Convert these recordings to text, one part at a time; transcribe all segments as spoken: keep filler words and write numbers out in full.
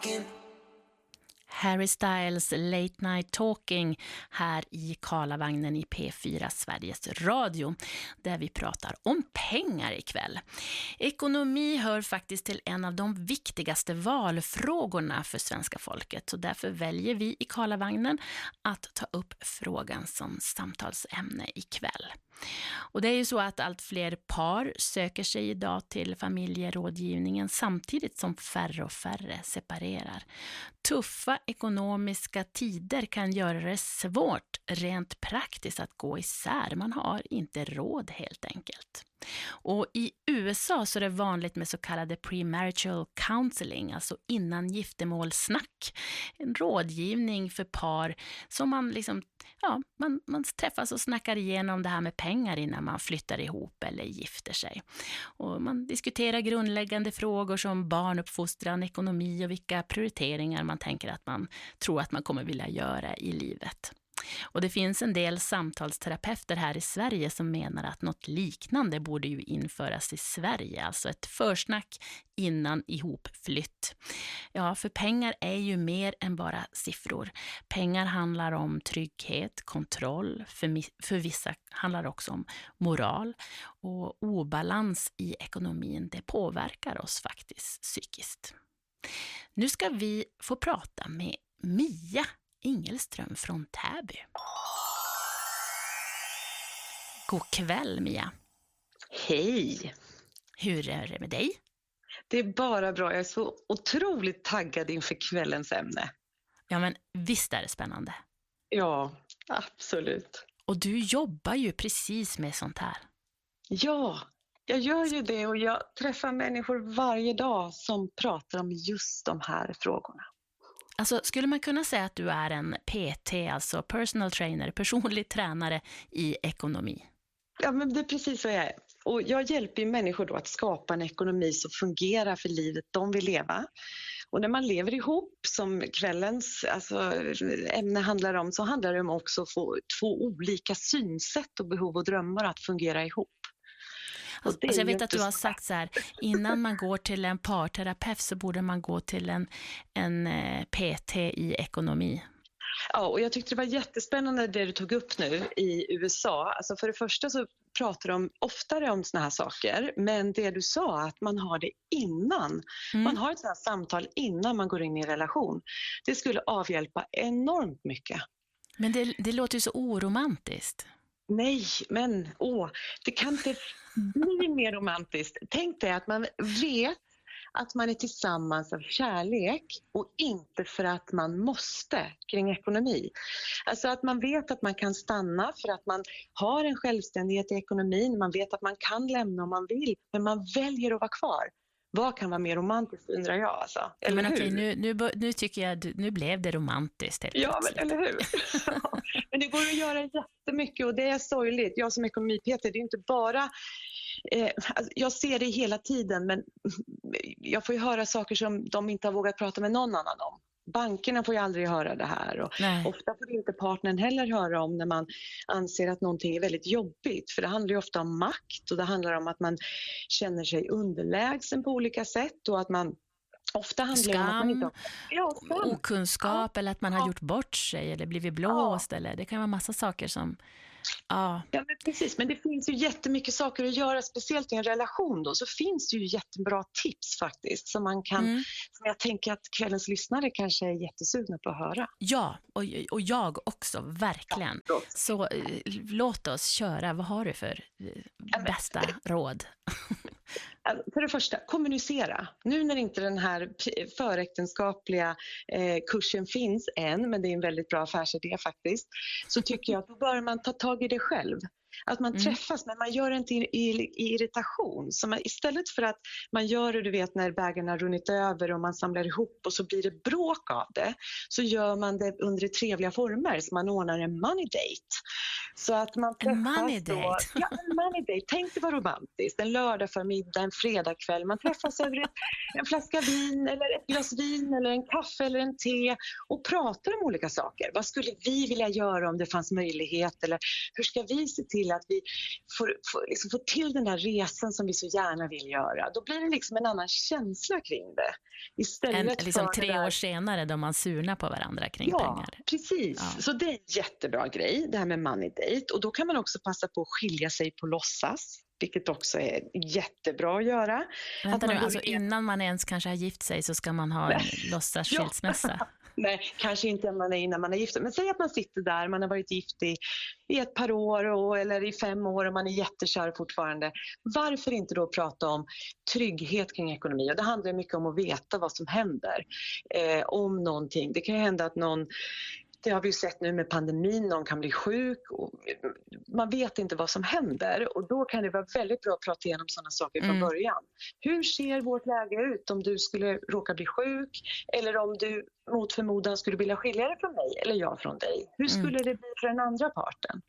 talking. Harry Styles Late Night Talking här i Karlavagnen i P fyra Sveriges Radio, där vi pratar om pengar ikväll. Ekonomi hör faktiskt till en av de viktigaste valfrågorna för svenska folket, och därför väljer vi i Karlavagnen att ta upp frågan som samtalsämne ikväll. Och det är ju så att allt fler par söker sig idag till familjerådgivningen samtidigt som färre och färre separerar. Tuffa ekonomiska tider kan göra det svårt rent praktiskt att gå isär. Man har inte råd helt enkelt. Och i U S A så är det vanligt med så kallade premarital counseling, alltså innan giftermålsnack. En rådgivning för par som man liksom, ja, man, man träffas och snackar igenom det här med pengar innan man flyttar ihop eller gifter sig. Och man diskuterar grundläggande frågor som barnuppfostran, ekonomi och vilka prioriteringar man tänker att man tror att man kommer vilja göra i livet. Och det finns en del samtalsterapeuter här i Sverige som menar att något liknande borde ju införas i Sverige, alltså ett försnack innan ihopflytt. Ja, för pengar är ju mer än bara siffror. Pengar handlar om trygghet, kontroll, för, för vissa handlar det också om moral, och obalans i ekonomin, det påverkar oss faktiskt psykiskt. Nu ska vi få prata med Mia Ingelström från Täby. God kväll, Mia. Hej. Hur är det med dig? Det är bara bra. Jag är så otroligt taggad inför kvällens ämne. Ja, men visst är det spännande. Ja, absolut. Och du jobbar ju precis med sånt här. Ja, jag gör ju det, och jag träffar människor varje dag som pratar om just de här frågorna. Alltså, skulle man kunna säga att du är en P T, alltså personal trainer, personlig tränare i ekonomi? Ja, men det är precis vad jag är. Och jag hjälper människor då att skapa en ekonomi som fungerar för livet de vill leva. Och när man lever ihop, som kvällens alltså, ämne handlar om, så handlar det om också att få två olika synsätt och behov och drömmar att fungera ihop. Alltså, alltså jag vet att du har sagt så här, innan man går till en parterapeut så borde man gå till en, en P T i ekonomi. Ja, och jag tyckte det var jättespännande det du tog upp nu i U S A. Alltså för det första så pratar de oftare om såna här saker, men det du sa, att man har det innan. Mm. Man har ett sånt här samtal innan man går in i en relation. Det skulle avhjälpa enormt mycket. Men det, det låter ju så oromantiskt. Nej, men åh, det kan inte bli mer romantiskt. Tänk dig att man vet att man är tillsammans av kärlek och inte för att man måste kring ekonomi. Alltså att man vet att man kan stanna för att man har en självständighet i ekonomin. Man vet att man kan lämna om man vill, men man väljer att vara kvar. Vad kan vara mer romantiskt, undrar jag alltså. Eller men hur? Okej, nu, nu, nu tycker jag nu blev det romantiskt. Helt ja, men, eller hur? Men det går att göra jättemycket, och det är sorgligt. Jag som ekonomi-P T, det är inte bara... Eh, alltså, jag ser det hela tiden, men jag får ju höra saker som de inte har vågat prata med någon annan om. Bankerna får ju aldrig höra det här, och ofta får inte partnern heller höra om när man anser att någonting är väldigt jobbigt, för det handlar ju ofta om makt, och det handlar om att man känner sig underlägsen på olika sätt, och att man ofta handlar skam, om att man inte har... ja, skam. okunskap, ja. eller att man har ja. gjort bort sig eller blivit blåst, ja. Eller det kan vara massa saker som... Ja. Ja, men precis, men det finns ju jättemycket saker att göra, speciellt i en relation då, så finns det ju jättebra tips faktiskt som man kan, mm. som jag tänker att kvällens lyssnare kanske är jättesugna på att höra. Ja, och, och jag också, verkligen. Ja, så äh, låt oss köra, vad har du för äh, bästa ja, råd? För det första, kommunicera. Nu när inte den här föräktenskapliga eh, kursen finns än, men det är en väldigt bra affärsidé faktiskt, så tycker jag att då bör man ta tag i det själv. Att man mm. träffas, men man gör det inte i, i, i irritation. Så man, istället för att man gör det, du vet, när bägaren har runnit över och man samlar ihop och så blir det bråk av det, så gör man det under trevliga former. Så man ordnar en money date. Så att man träffas en money date? Då, ja, en money date. Tänk det var romantiskt. En lördag förmiddag, en fredagkväll. Man träffas över ett, en flaska vin eller ett glas vin eller en kaffe eller en te och pratar om olika saker. Vad skulle vi vilja göra om det fanns möjlighet? Eller hur ska vi se till till att vi får, får, liksom får till den där resan som vi så gärna vill göra. Då blir det liksom en annan känsla kring det. Istället en, liksom för tre där... år senare då man surnar på varandra kring ja, pengar. Precis. Ja. Så det är en jättebra grej, det här med money date. Och då kan man också passa på att skilja sig på låtsas. Vilket också är jättebra att göra. Vänta att nu, man alltså innan man ens kanske har gift sig så ska man ha en låtsas skilsmässa. Ja. Nej, kanske inte man är innan man är gift. Men säg att man sitter där, man har varit gift i, i ett par år och, eller i fem år och man är jättekär fortfarande. Varför inte då prata om trygghet kring ekonomi? Och det handlar mycket om att veta vad som händer. Eh, om någonting. Det kan ju hända att någon... Det har vi ju sett nu med pandemin, någon kan bli sjuk och man vet inte vad som händer och då kan det vara väldigt bra att prata igenom sådana saker från Mm. början. Hur ser vårt läge ut om du skulle råka bli sjuk eller om du mot förmodan skulle vilja skilja dig från mig eller jag från dig? Hur skulle Mm. det bli för den andra parten?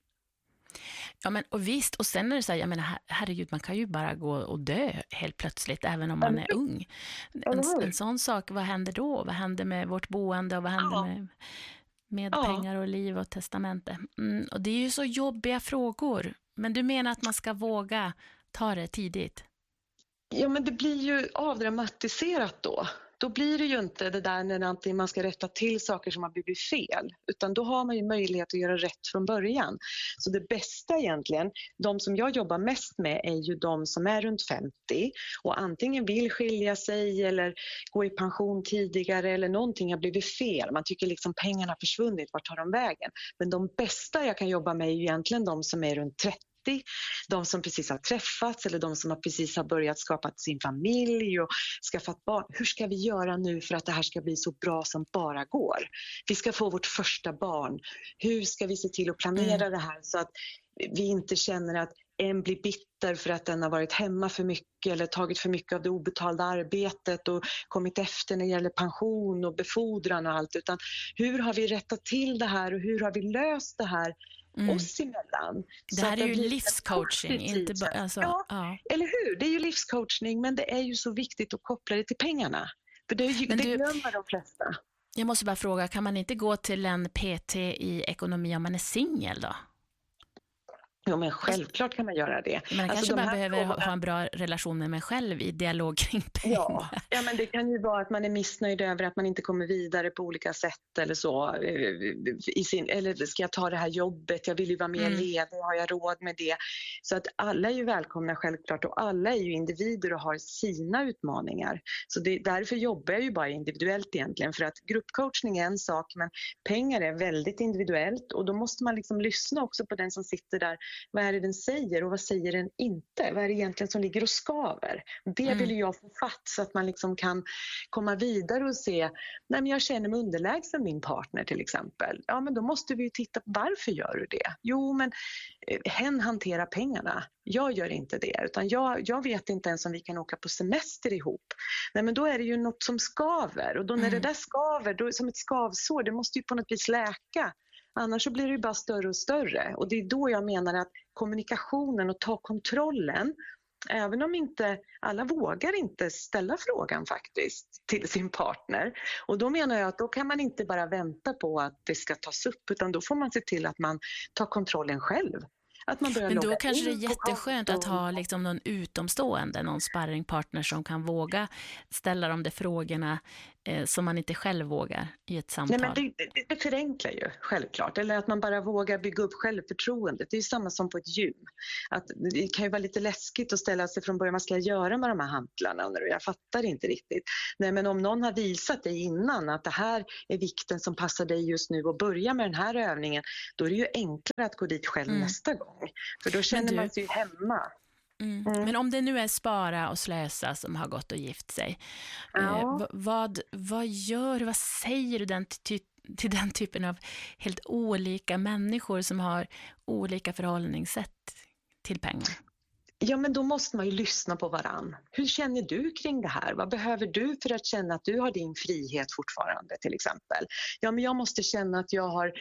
Ja, men och visst, och sen är det så här, jag menar, her- herregud, man kan ju bara gå och dö helt plötsligt, även om man är ung. En, en sån sak, vad händer då? Vad händer med vårt boende och vad händer Ja. med, med Ja. pengar och liv och testamente? Mm, och det är ju så jobbiga frågor. Men du menar att man ska våga ta det tidigt? Ja, men det blir ju avdramatiserat då. Då blir det ju inte det där när antingen man ska rätta till saker som har blivit fel. Utan då har man ju möjlighet att göra rätt från början. Så det bästa egentligen, de som jag jobbar mest med är ju de som är runt femtio. Och antingen vill skilja sig eller gå i pension tidigare eller någonting har blivit fel. Man tycker liksom pengarna har försvunnit, vart tar de vägen? Men de bästa jag kan jobba med är ju egentligen de som är runt trettio. De som precis har träffats eller de som har precis har börjat skapa sin familj och skaffat barn. Hur ska vi göra nu för att det här ska bli så bra som bara går? Vi ska få vårt första barn. Hur ska vi se till att planera Mm. det här så att vi inte känner att en blir bitter för att den har varit hemma för mycket eller tagit för mycket av det obetalda arbetet och kommit efter när det gäller pension och befordran och allt. Utan hur har vi rättat till det här och hur har vi löst det här Mm. oss emellan? Det Så här att är ju blir en livscoaching, positiv inte bara, känsla. alltså, Ja, ja. eller hur? Det är ju livscoachning, men det är ju så viktigt att koppla det till pengarna. För det, är ju, Men det du- glömmer de flesta. Jag måste bara fråga, kan man inte gå till en P T i ekonomi om man är singel då? Jo, men självklart kan man göra det. Men Alltså, kanske de man här behöver ha, frågorna- ha en bra relation med mig själv i dialog kring pengar. Ja, ja, men det kan ju vara att man är missnöjd över att man inte kommer vidare på olika sätt eller så. eh, I sin, eller ska jag ta det här jobbet? Jag vill ju vara mer Mm. ledig. Har jag råd med det? Så att alla är ju välkomna självklart och alla är ju individer och har sina utmaningar. Så det, därför jobbar jag ju bara individuellt egentligen. För att gruppcoachning är en sak men pengar är väldigt individuellt och då måste man liksom lyssna också på den som sitter där. Vad är det den säger och vad säger den inte? Vad är det egentligen som ligger och skaver? Det Mm. vill ju jag få fatt så att man liksom kan komma vidare och se, nej men jag känner mig underlägsen min partner till exempel. Ja men då måste vi ju titta på varför gör du det? Jo men eh, hen hanterar pengarna. Jag gör inte det utan jag, jag vet inte ens om vi kan åka på semester ihop. Nej men då är det ju något som skaver och då när Mm. det där skaver, då, som ett skavsår, det måste ju på något vis läka. Annars så blir det ju bara större och större och det är då jag menar att kommunikationen och ta kontrollen, även om inte alla vågar inte ställa frågan faktiskt till sin partner. Och då menar jag att då kan man inte bara vänta på att det ska tas upp utan då får man se till att man tar kontrollen själv. Att man börjar Men då logga kanske det är in på jätteskönt att konton. ha liksom någon utomstående, någon sparringpartner som kan våga ställa de där frågorna eh, som man inte själv vågar i ett samtal. Nej, men det, det, det förenklar ju självklart. Eller att man bara vågar bygga upp självförtroendet. Det är ju samma som på ett gym. Att det kan ju vara lite läskigt att ställa sig från början. Vad ska jag göra med de här hantlarna? Och jag fattar inte riktigt. Nej, men om någon har visat dig innan att det här är vikten som passar dig just nu och börja med den här övningen. Då är det ju enklare att gå dit själv Mm. nästa gång. För då känner du- man sig ju hemma. Mm. Mm. Men om det nu är Spara och Slösa som har gått och gift sig, Ja. eh, v- vad, vad gör du, vad säger du den ty- till den typen av helt olika människor som har olika förhållningssätt till pengar? Ja, men då måste man ju lyssna på varann. Hur känner du kring det här? Vad behöver du för att känna att du har din frihet fortfarande till exempel? Ja, men jag måste känna att jag har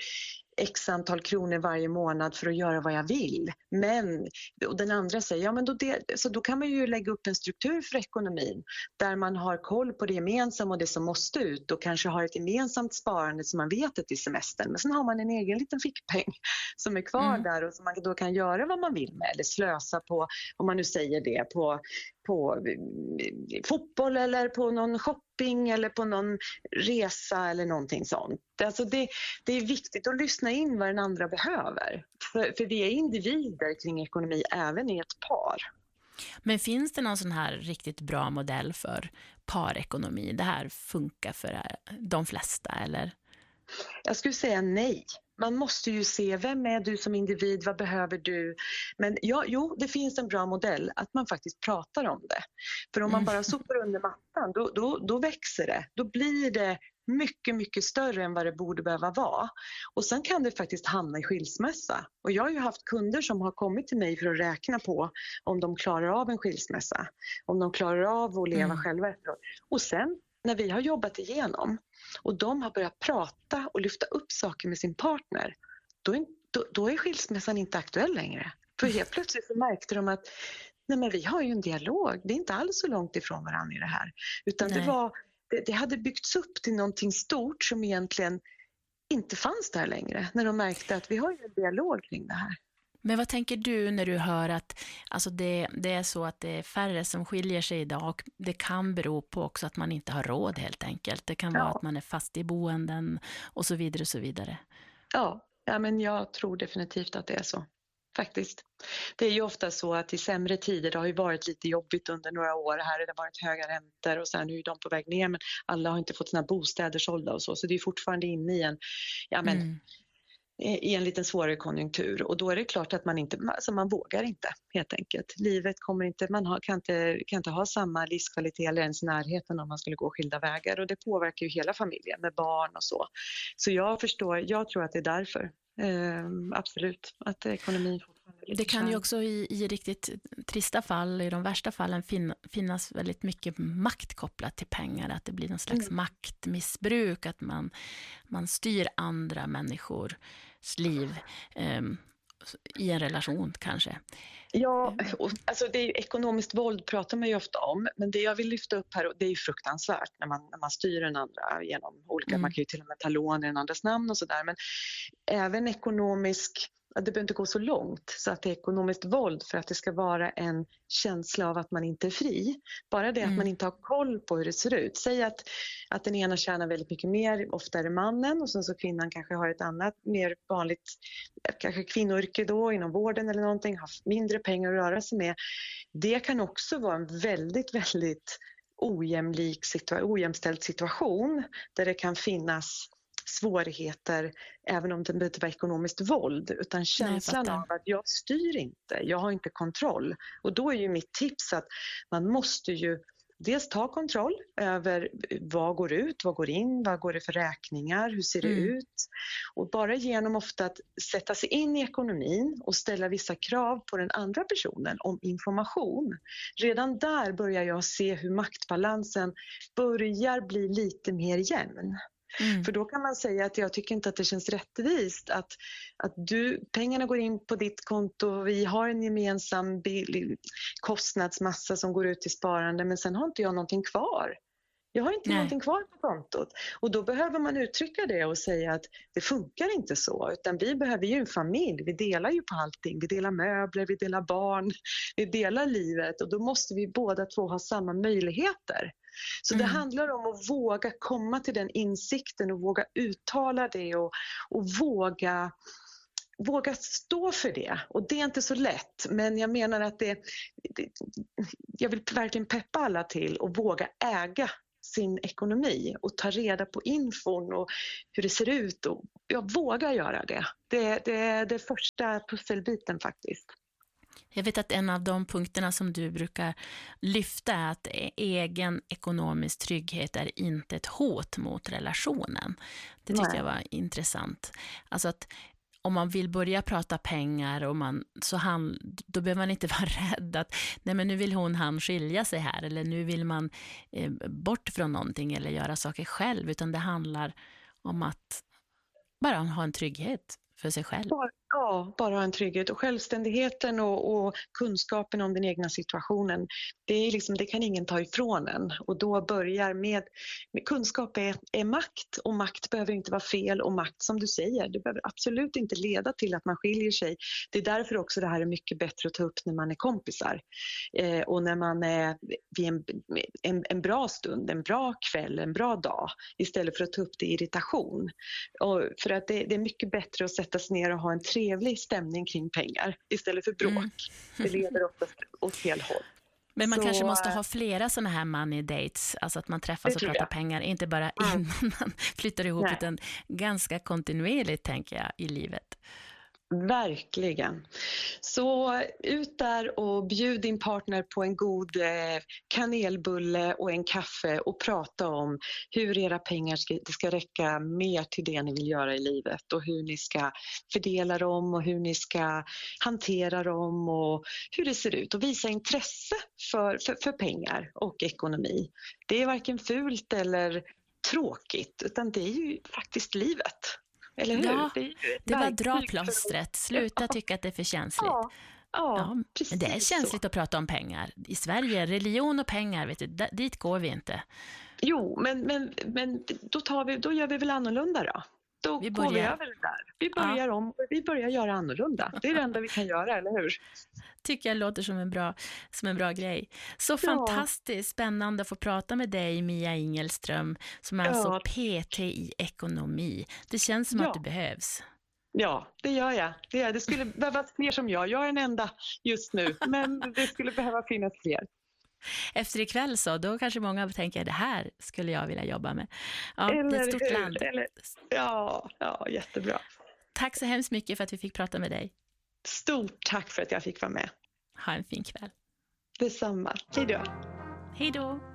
x antal kronor varje månad för att göra vad jag vill. Men, och den andra säger, ja men då, det, så då kan man ju lägga upp en struktur för ekonomin där man har koll på det gemensamma och det som måste ut och kanske har ett gemensamt sparande som man vet är till semestern. Men sen har man en egen liten fickpeng som är kvar mm. där och som man då kan göra vad man vill med eller slösa på, om man nu säger det, på, på fotboll eller på någon shopping eller på någon resa eller någonting sånt. Alltså det, det är viktigt att lyssna in vad den andra behöver. För, för vi är individer kring ekonomi även i ett par. Men finns det någon sån här riktigt bra modell för parekonomi? Det här funkar för de flesta eller? Jag skulle säga nej. Man måste ju se, vem är du som individ, vad behöver du? Men ja, jo, det finns en bra modell att man faktiskt pratar om det. För om man bara sopar under mattan, då, då, då växer det. Då blir det mycket, mycket större än vad det borde behöva vara. Och sen kan det faktiskt hamna i skilsmässa. Och jag har ju haft kunder som har kommit till mig för att räkna på om de klarar av en skilsmässa. Om de klarar av att leva mm. själva efteråt. Och sen när vi har jobbat igenom och de har börjat prata och lyfta upp saker med sin partner, då är, då, då är skilsmässan inte aktuell längre. För helt plötsligt så märkte de att nej men vi har ju en dialog, det är inte alls så långt ifrån varandra i det här. Utan det, var, det, det hade byggts upp till någonting stort som egentligen inte fanns där längre. När de märkte att vi har ju en dialog kring det här. Men vad tänker du när du hör att alltså det, det är så att det är färre som skiljer sig idag och det kan bero på också att man inte har råd helt enkelt. Det kan vara ja. att man är fast i boenden och så vidare och så vidare. Ja, ja, men jag tror definitivt att det är så. Faktiskt. Det är ju ofta så att i sämre tider, det har ju varit lite jobbigt under några år här, det har varit höga räntor och sen nu är de på väg ner men alla har inte fått sina bostäder sålda och så, så det är fortfarande inne i en, ja men mm. i en liten svårare konjunktur och då är det klart att man inte, alltså man vågar inte helt enkelt. Livet kommer inte, man har, kan, inte, kan inte ha samma livskvalitet eller ens närheten om man skulle gå skilda vägar och det påverkar ju hela familjen med barn och så. Så jag förstår, jag tror att det är därför. Eh, absolut, att ekonomin fortfarande är lite det kan ju också i, i riktigt trista fall, i de värsta fallen fin, finnas väldigt mycket makt kopplat till pengar, att det blir någon slags mm. maktmissbruk, att man, man styr andra människors liv eh, i en relation kanske. Ja, och, alltså det är ju, ekonomiskt våld pratar man ju ofta om, men det jag vill lyfta upp här, det är ju fruktansvärt när man, när man styr den andra genom olika, mm. man kan ju till och med ta lån i den andras namn och sådär, men även ekonomisk, det behöver inte gå så långt så att det är ekonomiskt våld för att det ska vara en känsla av att man inte är fri. Bara det mm. att man inte har koll på hur det ser ut. Säg att, att den ena tjänar väldigt mycket mer, ofta är det mannen och sen så kvinnan kanske har ett annat mer vanligt, kanske kvinnoyrke då inom vården eller någonting, har mindre pengar att röra sig med. Det kan också vara en väldigt, väldigt ojämlik situa- ojämställd situation där det kan finnas svårigheter även om det inte var ekonomiskt våld utan känslan Nej, av att jag styr inte, jag har inte kontroll och då är ju mitt tips att man måste ju dels ta kontroll över vad går ut, vad går in, vad går det för räkningar, hur ser det mm. ut och bara genom ofta att sätta sig in i ekonomin och ställa vissa krav på den andra personen om information. Redan där börjar jag se hur maktbalansen börjar bli lite mer jämn. Mm. För då kan man säga att jag tycker inte att det känns rättvist att, att du, pengarna går in på ditt konto, vi har en gemensam bil, kostnadsmassa som går ut till sparande men sen har inte jag någonting kvar. Jag har inte Nej. någonting kvar på kontot och då behöver man uttrycka det och säga att det funkar inte så utan vi behöver ju en familj, vi delar ju på allting, vi delar möbler, vi delar barn, vi delar livet och då måste vi båda två ha samma möjligheter. Så mm. det handlar om att våga komma till den insikten och våga uttala det och, och våga, våga stå för det. Och det är inte så lätt, men jag menar att det, det jag vill verkligen peppa alla till och våga äga sin ekonomi och ta reda på infon och hur det ser ut och jag vågar göra det. Det, det är det första pusselbiten faktiskt. Jag vet att en av de punkterna som du brukar lyfta är att egen ekonomisk trygghet är inte ett hot mot relationen. Det tyckte Nej. jag var intressant. Alltså att om man vill börja prata pengar och man, så han, då behöver man inte vara rädd att nej men nu vill hon han skilja sig här eller nu vill man eh, bort från någonting eller göra saker själv utan det handlar om att bara ha en trygghet för sig själv. Bara, ja, bara ha en trygghet och självständigheten och, och kunskapen om den egna situationen. Det, är liksom, det kan ingen ta ifrån en och då börjar med, med kunskap är, är makt och makt behöver inte vara fel och makt som du säger, det behöver absolut inte leda till att man skiljer sig. Det är därför också det här är mycket bättre att ta upp när man är kompisar eh, och när man är vid en, en, en bra stund, en bra kväll, en bra dag istället för att ta upp det i irritation. Och för att det, det är mycket bättre att sätta sig ner och ha en trevlig stämning kring pengar istället för bråk. Mm. Det leder oftast åt fel håll. Men man så, kanske måste ha flera sådana här money dates, alltså att man träffas och pratar jag. pengar, inte bara mm. innan man flyttar ihop, Nej. utan ganska kontinuerligt tänker jag i livet. Verkligen. Så ut där och bjud din partner på en god kanelbulle och en kaffe och prata om hur era pengar ska, det ska räcka mer till det ni vill göra i livet och hur ni ska fördela dem och hur ni ska hantera dem och hur det ser ut och visa intresse för, för, för pengar och ekonomi. Det är varken fult eller tråkigt utan det är ju faktiskt livet. Eller hur? Ja, det, det var dra plåstret. Sluta tycka att det är för känsligt. Ja, ja, ja precis. Men det är känsligt så. Att prata om pengar. I Sverige, religion och pengar, vet du, dit går vi inte. Jo, men, men, men då, tar vi, då gör vi väl annorlunda då. Då vi går vi över det där. Vi börjar ja. om, vi börjar göra annorlunda. Det är det enda vi kan göra, eller hur? Tycker jag låter som en bra, som en bra grej. Så ja. fantastiskt spännande att få prata med dig, Mia Ingelström, som är ja. alltså P T i ekonomi. Det känns som ja. att du behövs. Ja, det gör jag. Det, gör. det skulle behövas fler som jag. Jag är en enda just nu, men det skulle behöva finnas fler. Efter ikväll så, då kanske många tänker det här skulle jag vilja jobba med. Ja, eller det är ett stort hur? land. Eller, ja, ja, jättebra. Tack så hemskt mycket för att vi fick prata med dig. Stort tack för att jag fick vara med. Ha en fin kväll. Detsamma. Hej då. Hej då.